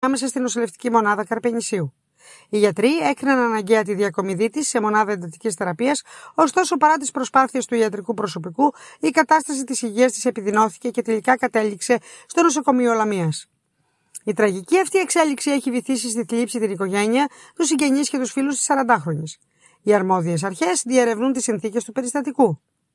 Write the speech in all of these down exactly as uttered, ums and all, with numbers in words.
άμεσα στην νοσηλευτική μονάδα Καρπενησίου. Οι γιατροί έκριναν αναγκαία τη διακομιδή της σε μονάδα εντατικής θεραπείας, ωστόσο παρά τις προσπάθειες του ιατρικού προσωπικού, η κατάσταση της υγείας της επιδεινώθηκε και τελικά κατέληξε στο νοσοκομείο Λαμίας. Η τραγική αυτή εξέλιξη έχει βυθίσει στη θλίψη την οικογένεια, τους συγγενείς και τους φίλους της σαραντάχρονης. Οι αρμόδιες αρχές διερευνούν τις συνθήκες του περιστατικού.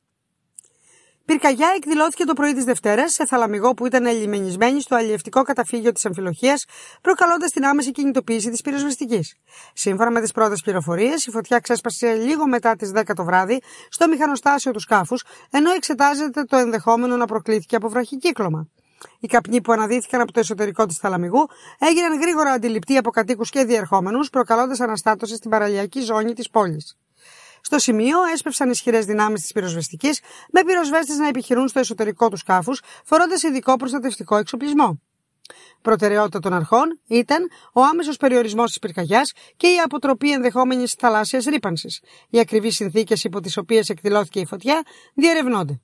Πυρκαγιά εκδηλώθηκε το πρωί της Δευτέρας σε θαλαμιγό που ήταν ελιμενισμένη στο αλλιευτικό καταφύγιο της Αμφιλοχίας, προκαλώντας την άμεση κινητοποίηση της πυροσβεστικής. Σύμφωνα με τις πρώτες πληροφορίες, η φωτιά ξέσπασε λίγο μετά τις δέκα το βράδυ στο μηχανοστάσιο του σκάφους, ενώ εξετάζεται το ενδεχόμενο να προκλήθηκε από βραχικύκλωμα. Οι καπνοί που αναδύθηκαν από το εσωτερικό της θαλαμιγού έγιναν γρήγορα αντιληπτοί από κατοίκους και διερχόμενους, προκαλώντας αναστάτωση στην παραλιακή ζώνη της πόλης. Στο σημείο έσπευσαν ισχυρές δυνάμεις της πυροσβεστικής, με πυροσβέστες να επιχειρούν στο εσωτερικό του σκάφους, φορώντας ειδικό προστατευτικό εξοπλισμό. Προτεραιότητα των αρχών ήταν ο άμεσος περιορισμός της πυρκαγιάς και η αποτροπή ενδεχόμενης θαλάσσιας ρύπανσης. Οι ακριβείς συνθήκες υπό τις οποίες εκδηλώθηκε η φωτιά διερευνώνται.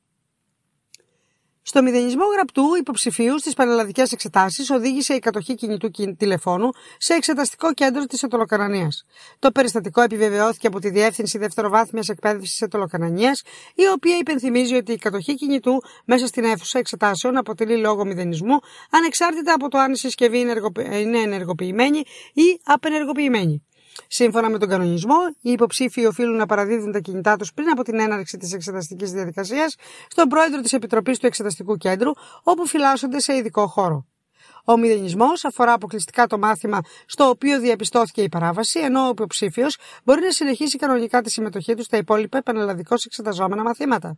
Στο μηδενισμό γραπτού υποψηφίου στις πανελλαδικές εξετάσεις οδήγησε η κατοχή κινητού τηλεφώνου σε εξεταστικό κέντρο της Αιτωλοκανανίας. Το περιστατικό επιβεβαιώθηκε από τη Διεύθυνση Δευτεροβάθμιας Εκπαίδευσης Αιτωλοκανανίας, η οποία υπενθυμίζει ότι η κατοχή κινητού μέσα στην αίθουσα εξετάσεων αποτελεί λόγο μηδενισμού, ανεξάρτητα από το αν η συσκευή είναι ενεργοποιημένη ή απενεργοποιημένη. Σύμφωνα με τον κανονισμό, οι υποψήφοι οφείλουν να παραδίδουν τα κινητά τους πριν από την έναρξη της εξεταστικής διαδικασίας στον πρόεδρο της Επιτροπής του Εξεταστικού Κέντρου, όπου φυλάσσονται σε ειδικό χώρο. Ο μηδενισμός αφορά αποκλειστικά το μάθημα στο οποίο διαπιστώθηκε η παράβαση, ενώ ο υποψήφιος μπορεί να συνεχίσει κανονικά τη συμμετοχή του στα υπόλοιπα πανελλαδικώς εξεταζόμενα μαθήματα.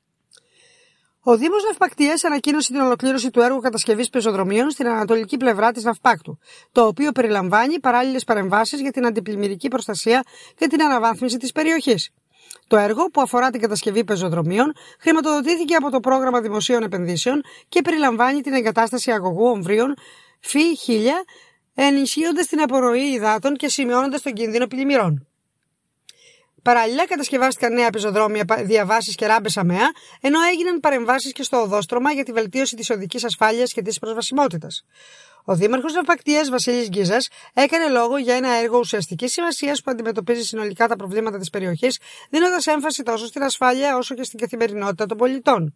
Ο Δήμος Ναυπακτίας ανακοίνωσε την ολοκλήρωση του έργου κατασκευής πεζοδρομίων στην ανατολική πλευρά της Ναυπάκτου, το οποίο περιλαμβάνει παράλληλες παρεμβάσεις για την αντιπλημμυρική προστασία και την αναβάθμιση της περιοχής. Το έργο, που αφορά την κατασκευή πεζοδρομίων, χρηματοδοτήθηκε από το Πρόγραμμα Δημοσίων Επενδύσεων και περιλαμβάνει την εγκατάσταση αγωγού ομβρίων Φι χίλια, ενισχύοντας την απορροή υδάτων και σημειώνοντας τον κίνδυνο πλημμυρών. Παράλληλα, κατασκευάστηκαν νέα πεζοδρόμια, διαβάσεις και ράμπες ΑΜΕΑ, ενώ έγιναν παρεμβάσεις και στο οδόστρωμα για τη βελτίωση της οδικής ασφάλειας και της προσβασιμότητας. Ο Δήμαρχος Ναυπακτίας Βασίλης Γκίζας έκανε λόγο για ένα έργο ουσιαστικής σημασίας που αντιμετωπίζει συνολικά τα προβλήματα της περιοχής, δίνοντας έμφαση τόσο στην ασφάλεια όσο και στην καθημερινότητα των πολιτών.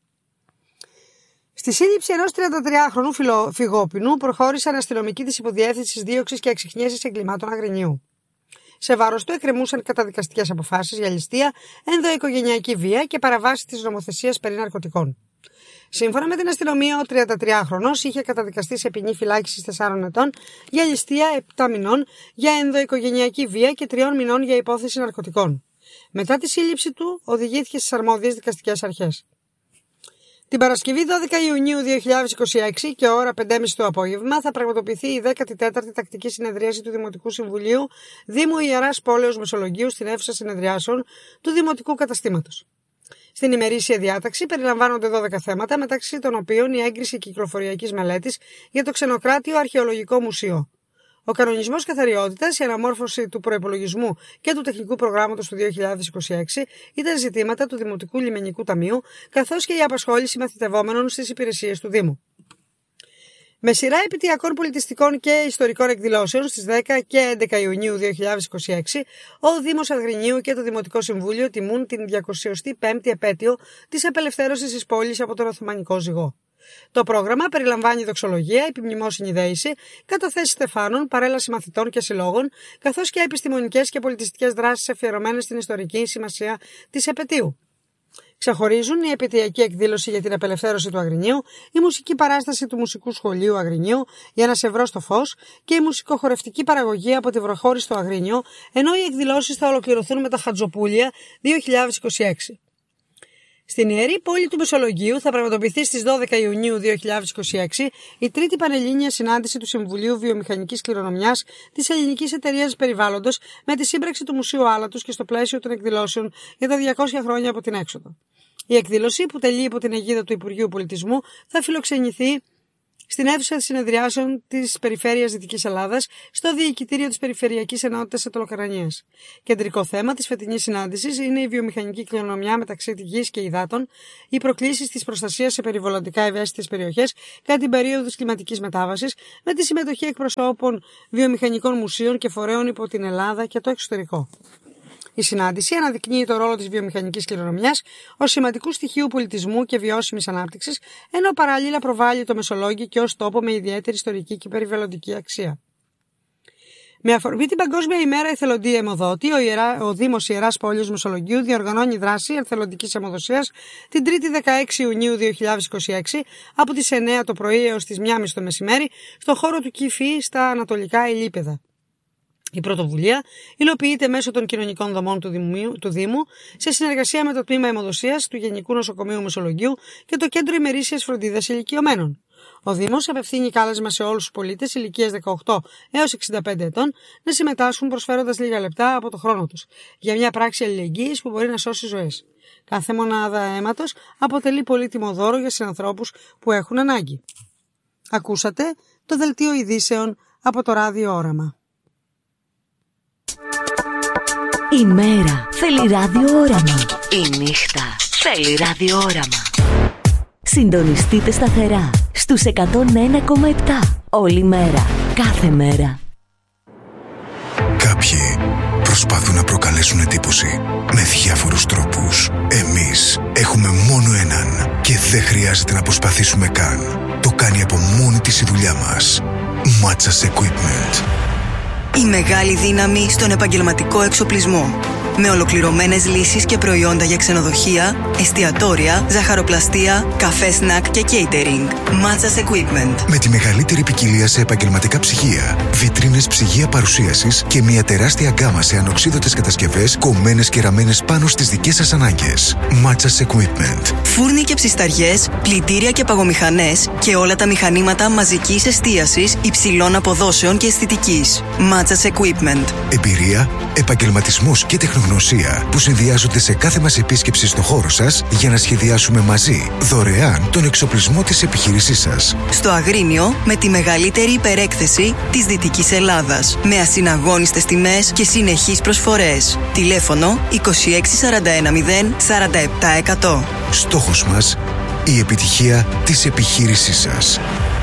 Στη σύλληψη ενός τριαντατριάχρονου φυγόπινου προχώρησαν αστυνομικοί της Υποδιεύθυνσης Δίωξης και Εξιχνίασης Εγκλημάτων Αγρινίου. Σε βάρος του εκκρεμούσαν καταδικαστικές αποφάσεις για ληστεία, ενδοοικογενειακή βία και παραβάσεις της νομοθεσίας περί ναρκωτικών. Σύμφωνα με την αστυνομία, ο τριαντατριάχρονος είχε καταδικαστεί σε ποινή φυλάκισης τεσσάρων ετών για ληστεία, επτά μηνών για ενδοοικογενειακή βία και τριών μηνών για υπόθεση ναρκωτικών. Μετά τη σύλληψη του, οδηγήθηκε στις αρμόδιες δικαστικές αρχές. Την Παρασκευή δώδεκα Ιουνίου δύο χιλιάδες είκοσι έξι και ώρα πέντε και μισή το απόγευμα θα πραγματοποιηθεί η δέκατη τέταρτη τακτική συνεδρίαση του Δημοτικού Συμβουλίου Δήμου Ιεράς Πόλεως Μεσολογγίου στην αίθουσα συνεδριάσεων του Δημοτικού Καταστήματος. Στην ημερήσια διάταξη περιλαμβάνονται δώδεκα θέματα, μεταξύ των οποίων η έγκριση κυκλοφοριακής μελέτης για το Ξενοκράτιο Αρχαιολογικό Μουσείο. Ο κανονισμός καθαριότητας, η αναμόρφωση του προϋπολογισμού και του τεχνικού προγράμματος του δύο χιλιάδες είκοσι έξι ήταν ζητήματα του Δημοτικού Λιμενικού Ταμείου, καθώς και η απασχόληση μαθητευόμενων στις υπηρεσίες του Δήμου. Με σειρά επιτειακών πολιτιστικών και ιστορικών εκδηλώσεων στις δέκα και έντεκα Ιουνίου δύο χιλιάδες είκοσι έξι, ο Δήμος Αγρινίου και το Δημοτικό Συμβούλιο τιμούν την διακοσιοστή πέμπτη επέτειο της απελευθέρωσης της πόλης από τον Οθωμανικό ζυγό. Το πρόγραμμα περιλαμβάνει δοξολογία, επιμνημόσυνη δέηση, καταθέσεις στεφάνων, παρέλαση μαθητών και συλλόγων, καθώς και επιστημονικές και πολιτιστικές δράσεις αφιερωμένες στην ιστορική σημασία της επετείου. Ξεχωρίζουν η επαιτειακή εκδήλωση για την απελευθέρωση του Αγρινίου, η μουσική παράσταση του Μουσικού Σχολείου Αγρινίου για ένα σευρό στο φως και η μουσικοχορευτική παραγωγή από τη βροχώρη στο Αγρίνιο, ενώ οι εκδηλώσεις θα ολοκληρωθούν με τα Χατζοπούλια δύο χιλιάδες είκοσι έξι. Στην Ιερή Πόλη του Μεσολογγίου θα πραγματοποιηθεί στις δώδεκα Ιουνίου δύο χιλιάδες είκοσι έξι η τρίτη πανελλήνια συνάντηση του Συμβουλίου Βιομηχανικής Κληρονομιάς της Ελληνικής Εταιρείας Περιβάλλοντος με τη σύμπραξη του Μουσείου Άλατος και στο πλαίσιο των εκδηλώσεων για τα διακόσια χρόνια από την έξοδο. Η εκδήλωση, που τελεί υπό την αιγίδα του Υπουργείου Πολιτισμού, θα φιλοξενηθεί στην αίθουσα συνεδριάσεων της Περιφέρειας Δυτικής Ελλάδας, στο Διοικητήριο της Περιφερειακής Ενότητας Αττολοκαρνανίας. Κεντρικό θέμα της φετινής συνάντησης είναι η βιομηχανική κληρονομιά μεταξύ γης και υδάτων, οι προκλήσεις της προστασίας σε περιβαλλοντικά ευαίσθητες περιοχές κατά την περίοδο της κλιματικής μετάβασης, με τη συμμετοχή εκπροσώπων βιομηχανικών μουσείων και φορέων υπό την Ελλάδα και το εξωτερικό. Η συνάντηση αναδεικνύει το ρόλο της βιομηχανικής κληρονομιάς ως σημαντικού στοιχείου πολιτισμού και βιώσιμης ανάπτυξης, ενώ παράλληλα προβάλλει το Μεσολόγγι και ως τόπο με ιδιαίτερη ιστορική και περιβαλλοντική αξία. Με αφορμή την Παγκόσμια ημέρα εθελοντή αιμοδότη, ο, Ιερά, ο Δήμος Ιεράς Πόλεως Μεσολογγίου διοργανώνει δράση εθελοντικής αιμοδοσίας την Τρίτη δεκαέξι Ιουνίου δύο χιλιάδες είκοσι έξι από τις εννέα το πρωί έως τις μία και μισή το μεσημέρι στο χώρο του ΚΙΦΗ στα Ανατολικά Ηλίπεδα. Η πρωτοβουλία υλοποιείται μέσω των κοινωνικών δομών του Δήμου, του Δήμου σε συνεργασία με το Τμήμα Αιμοδοσίας του Γενικού Νοσοκομείου Μεσολογγίου και το Κέντρο Ημερήσιας Φροντίδας Ηλικιωμένων. Ο Δήμος απευθύνει κάλεσμα σε όλους τους πολίτες ηλικίας δεκαοκτώ έως εξήντα πέντε ετών να συμμετάσχουν προσφέροντας λίγα λεπτά από το χρόνο τους για μια πράξη αλληλεγγύης που μπορεί να σώσει ζωές. Κάθε μονάδα αίματος αποτελεί πολύτιμο δώρο για συνανθρώπους που έχουν ανάγκη. Ακούσατε το δελτίο ειδήσεων από το Ράδιο Όραμα. Η μέρα θέλει ραδιόραμα. Η νύχτα θέλει ραδιόραμα. Συντονιστείτε σταθερά στους εκατόν ένα κόμμα επτά. Όλη μέρα, κάθε μέρα. Κάποιοι προσπαθούν να προκαλέσουν εντύπωση με διάφορους τρόπους. Εμείς έχουμε μόνο έναν και δεν χρειάζεται να προσπαθήσουμε καν. Το κάνει από μόνη της η δουλειά μας. Matsas Equipment. Η μεγάλη δύναμη στον επαγγελματικό εξοπλισμό. Με ολοκληρωμένες λύσεις και προϊόντα για ξενοδοχεία, εστιατόρια, ζαχαροπλαστεία, καφέ σνακ και catering. Matsas Equipment. Με τη μεγαλύτερη ποικιλία σε επαγγελματικά ψυγεία, βιτρίνες ψυγεία παρουσίασης και μια τεράστια γκάμα σε ανοξίδωτες κατασκευές κομμένες και ραμμένες πάνω στις δικές σας ανάγκες. Matsas Equipment. Φούρνοι και ψισταριές, πλυντήρια και παγομηχανές και όλα τα μηχανήματα μαζικής εστίασης υψηλών αποδόσεων και αισθητικής. Matsas Equipment. Εμπειρία, επαγγελματισμός και τεχνογνωσία που συνδυάζονται σε κάθε μας επίσκεψη στο χώρο σας για να σχεδιάσουμε μαζί δωρεάν τον εξοπλισμό της επιχείρησής σας. Στο Αγρίνιο, με τη μεγαλύτερη υπερέκθεση της Δυτικής Ελλάδας, με ασυναγώνιστες τιμές και συνεχείς προσφορές. Τηλέφωνο είκοσι έξι σαράντα ένα μηδέν σαράντα επτά εκατό. Στόχος μας, η επιτυχία της επιχείρησής σας.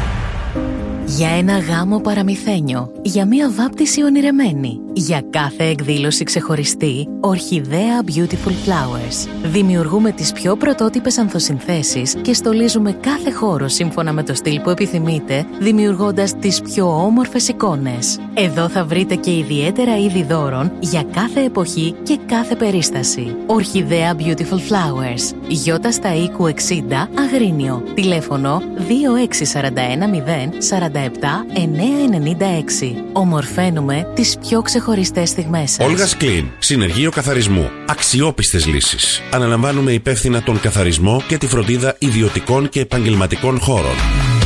Για ένα γάμο παραμυθένιο, για μία βάπτιση ονειρεμένη, για κάθε εκδήλωση ξεχωριστή, Ορχιδέα Beautiful Flowers. Δημιουργούμε τις πιο πρωτότυπες ανθοσυνθέσεις και στολίζουμε κάθε χώρο σύμφωνα με το στυλ που επιθυμείτε, δημιουργώντας τις πιο όμορφες εικόνες. Εδώ θα βρείτε και ιδιαίτερα είδη δώρων για κάθε εποχή και κάθε περίσταση. Ορχιδέα Beautiful Flowers. Γιώτα στα οίκου εξήντα, Αγρίνιο. Τηλέφωνο δύο έξι σαράντα ένα μηδέν σαράντα επτά εννιακόσια ενενήντα έξι. Ομορφαίνουμε τις πιο ξεχωριστές στιγμές σας. Όλγας Κλίν. Συνεργείο καθαρισμού. Αξιόπιστες λύσεις. Αναλαμβάνουμε υπεύθυνα τον καθαρισμό και τη φροντίδα ιδιωτικών και επαγγελματικών χώρων.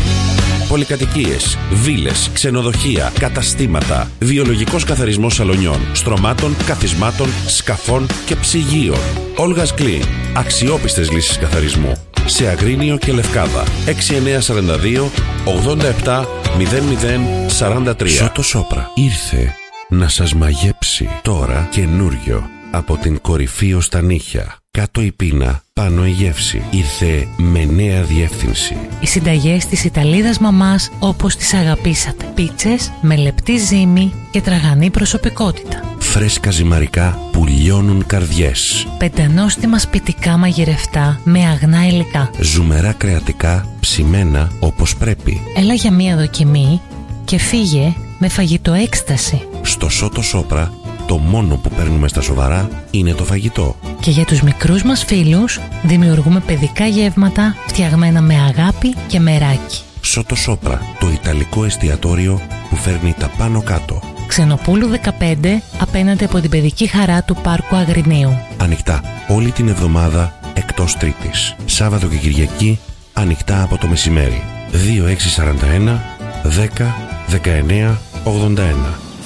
Πολυκατοικίες, βίλες, ξενοδοχεία, καταστήματα, βιολογικός καθαρισμός σαλονιών, στρωμάτων, καθισμάτων, σκαφών και ψυγείων. Όλγας Κλίν. Αξιόπιστες λύσεις καθαρισμού. Σε Αγρίνιο και Λευκάδα. έξι εννιά τέσσερα δύο ογδόντα επτά μηδέν μηδέν σαράντα τρία. Σότο Σόπρα. Ήρθε να σας μαγέψει. Τώρα καινούριο. Από την κορυφή ως τα νύχια. Κάτω η πείνα, πάνω η γεύση. Ήρθε με νέα διεύθυνση. Οι συνταγές της Ιταλίδας μαμάς όπως τις αγαπήσατε. Πίτσες με λεπτή ζύμη και τραγανή προσωπικότητα. Φρέσκα ζυμαρικά που λιώνουν καρδιές. Πεντανόστιμα σπιτικά μαγειρευτά με αγνά υλικά. Ζουμερά κρεατικά ψημένα όπως πρέπει. Έλα για μία δοκιμή και φύγε με φαγητό έκσταση. Στο Σότο Σόπρα το μόνο που παίρνουμε στα σοβαρά είναι το φαγητό. Και για τους μικρούς μας φίλους δημιουργούμε παιδικά γεύματα φτιαγμένα με αγάπη και μεράκι. Σότο Σόπρα, το ιταλικό εστιατόριο που φέρνει τα πάνω κάτω. Ξενοπούλου δεκαπέντε, απέναντι από την παιδική χαρά του Πάρκου Αγρινίου. Ανοιχτά όλη την εβδομάδα εκτός Τρίτης. Σάββατο και Κυριακή ανοιχτά από το μεσημέρι. δύο έξι σαράντα ένα δέκα δεκαεννέα ογδόντα ένα.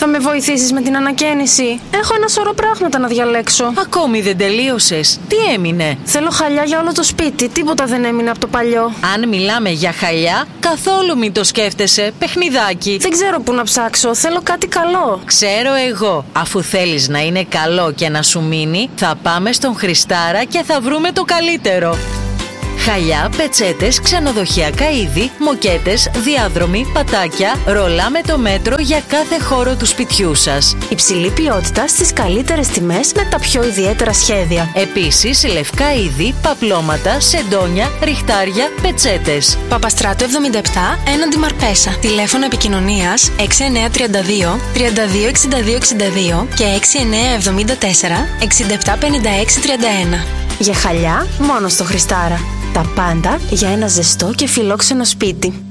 Θα με βοηθήσεις με την ανακαίνιση? Έχω ένα σωρό πράγματα να διαλέξω. Ακόμη δεν τελείωσες? Τι έμεινε? Θέλω χαλιά για όλο το σπίτι. Τίποτα δεν έμεινε από το παλιό. Αν μιλάμε για χαλιά, καθόλου μην το σκέφτεσαι. Παιχνιδάκι. Δεν ξέρω πού να ψάξω. Θέλω κάτι καλό. Ξέρω εγώ. Αφού θέλεις να είναι καλό και να σου μείνει, θα πάμε στον Χριστάρα και θα βρούμε το καλύτερο. Χαλιά, πετσέτες, ξενοδοχειακά είδη, μοκέτες, διάδρομοι, πατάκια, ρολά με το μέτρο για κάθε χώρο του σπιτιού σας. Υψηλή ποιότητα στις καλύτερες τιμές με τα πιο ιδιαίτερα σχέδια. Επίσης, λευκά είδη, παπλώματα, σεντόνια, ριχτάρια, πετσέτες. Παπαστράτο εβδομήντα επτά, έναντι Μαρπέσα. Τηλέφωνο επικοινωνίας έξι εννιά τρία δύο, τρία δύο έξι δύο έξι δύο και έξι εννιά εβδομήντα τέσσερα, εξήντα επτά πενήντα έξι τριάντα ένα. Για χαλιά, μόνο στο Χριστάρα. Τα πάντα για ένα ζεστό και φιλόξενο σπίτι.